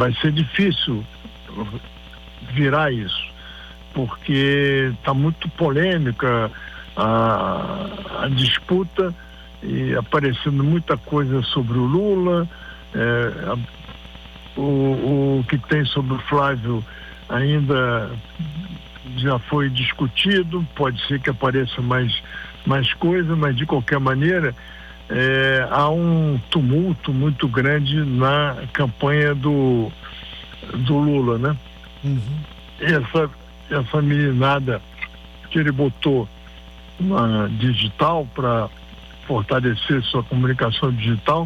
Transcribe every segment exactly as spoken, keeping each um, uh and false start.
vai ser difícil virar isso, porque está muito polêmica a, a disputa e aparecendo muita coisa sobre o Lula, é, a, o, o que tem sobre o Flávio ainda já foi discutido, pode ser que apareça mais, mais coisa, mas de qualquer maneira é, há um tumulto muito grande na campanha do, do Lula, né? Uhum. Essa, essa meninada que ele botou na digital para fortalecer sua comunicação digital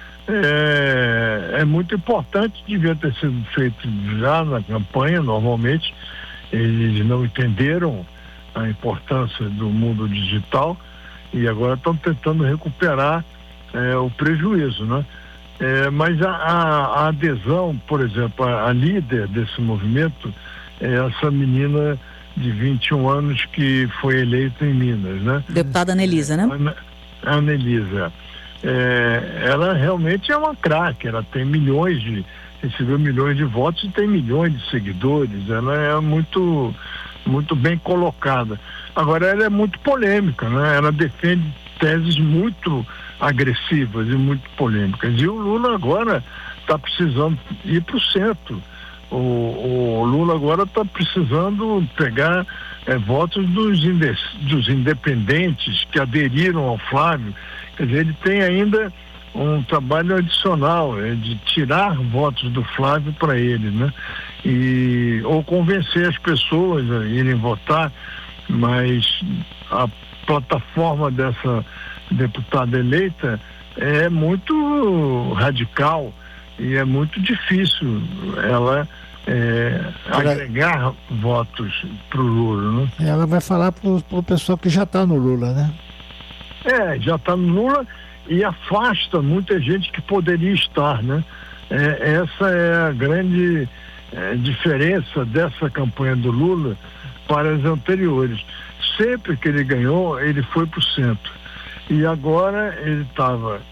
é, é muito importante, devia ter sido feito já na campanha. Normalmente eles não entenderam a importância do mundo digital e agora estão tentando recuperar é, o prejuízo, né? É, mas a, a, a adesão, por exemplo, a, a líder desse movimento é essa menina de vinte e um anos que foi eleita em Minas, né? Deputada Anelisa, né? Ana, Anelisa. É, ela realmente é uma craque, ela tem milhões de, recebeu milhões de votos e tem milhões de seguidores, ela é muito, muito bem colocada. Agora ela é muito polêmica, né? Ela defende teses muito agressivas e muito polêmicas. E o Lula agora está precisando ir para o centro. O, o Lula agora está precisando pegar é, votos dos, inde, dos independentes que aderiram ao Flávio. Quer dizer, ele tem ainda um trabalho adicional, é, de tirar votos do Flávio para ele, né? E, ou convencer as pessoas a irem votar, mas a plataforma dessa deputada eleita é muito radical e é muito difícil ela é, agregar votos para o Lula, né? Ela vai falar para o pessoal que já está no Lula, né? É, já está no Lula e afasta muita gente que poderia estar, né? É, essa é a grande é, diferença dessa campanha do Lula para as anteriores. Sempre que ele ganhou, ele foi para o centro. E agora ele estava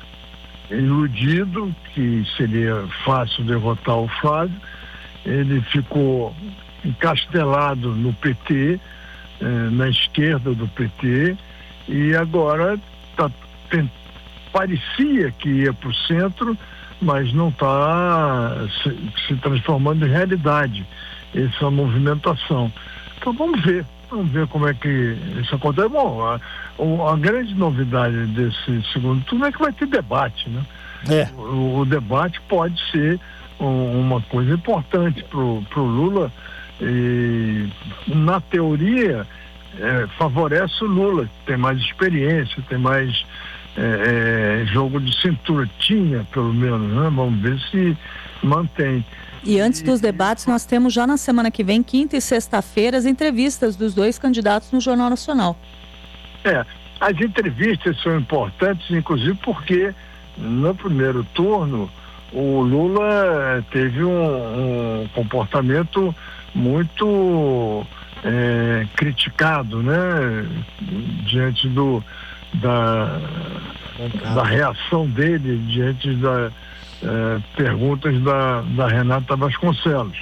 iludido que seria fácil derrotar o Flávio. Ele ficou encastelado no P T, eh, na esquerda do P T, e agora tá, tem, parecia que ia para o centro, mas não está se, se transformando em realidade essa movimentação. Então vamos ver, vamos ver como é que isso acontece. Bom, a, a grande novidade desse segundo turno é que vai ter debate, né? É. O, o debate pode ser um, uma coisa importante para o Lula e, na teoria, é, favorece o Lula, que tem mais experiência, tem mais é, é, jogo de cintura, tinha pelo menos, né? Vamos ver se mantém. E antes dos debates, nós temos já na semana que vem, quinta e sexta-feira, as entrevistas dos dois candidatos no Jornal Nacional. É, as entrevistas são importantes, inclusive porque no primeiro turno o Lula teve um, um comportamento muito é, criticado, né? Diante do, da, da reação dele, diante da É, perguntas da, da Renata Vasconcelos.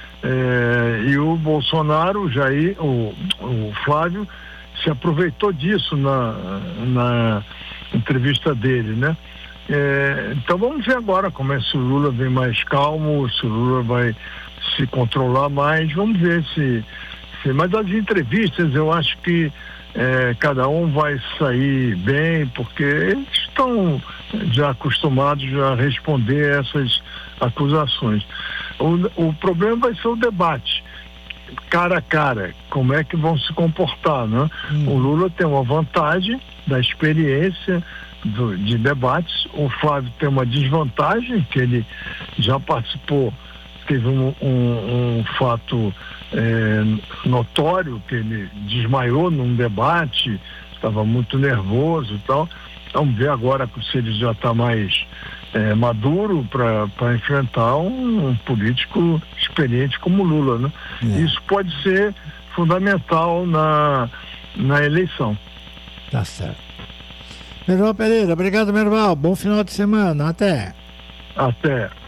É, e o Bolsonaro, o Jair, o, o Flávio, se aproveitou disso na, na entrevista dele, né? É, então vamos ver agora como é, se o Lula vem mais calmo, se o Lula vai se controlar mais, vamos ver se... se mas das entrevistas eu acho que é, cada um vai sair bem, porque eles estão já acostumados a responder essas acusações. O, o problema vai ser o debate, cara a cara, como é que vão se comportar, né? Hum. O Lula tem uma vantagem da experiência do, de debates, o Flávio tem uma desvantagem, que ele já participou, teve um, um, um fato é, notório, que ele desmaiou num debate, estava muito nervoso e tal. Vamos ver agora se ele já está mais é, maduro para enfrentar um, um político experiente como Lula, né? É. Isso pode ser fundamental na, na eleição. Tá certo. Merval Pereira, obrigado, Merval. Bom final de semana. Até. Até.